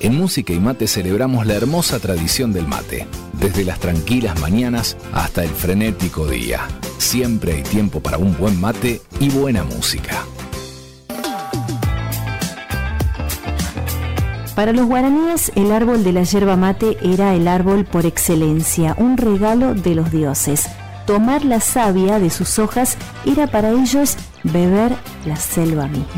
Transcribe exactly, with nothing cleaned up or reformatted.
En Música y Mate celebramos la hermosa tradición del mate. Desde las tranquilas mañanas hasta el frenético día. Siempre hay tiempo para un buen mate y buena música. Para los guaraníes, el árbol de la yerba mate era el árbol por excelencia, un regalo de los dioses. Tomar la savia de sus hojas era para ellos beber la selva misma.